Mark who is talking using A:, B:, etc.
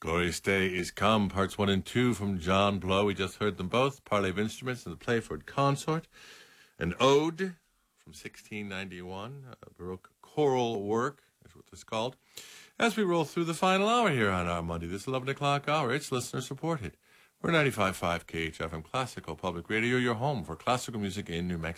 A: Glorious Day is Come, parts 1 and 2 from John Blow. We just heard them both, Parley of Instruments and the Playford Consort. An Ode from 1691, a Baroque choral work, is what it's called. As we roll through the final hour here on our Monday, this 11 o'clock hour, it's listener-supported. We're 95.5 KHFM Classical Public Radio, your home for classical music in New Mexico.